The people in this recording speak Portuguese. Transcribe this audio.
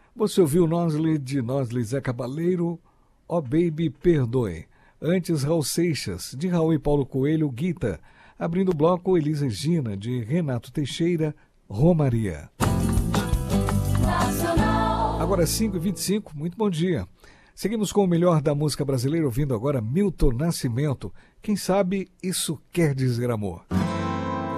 Você ouviu Nosley, de Nosley Zé Cabaleiro, Ó Baby Perdoe. Antes, Raul Seixas, de Raul e Paulo Coelho, Guita. Abrindo o bloco, Elis Regina, de Renato Teixeira, Romaria. Agora 5h25, muito bom dia. Seguimos com o melhor da música brasileira, ouvindo agora Milton Nascimento. Quem sabe isso quer dizer amor.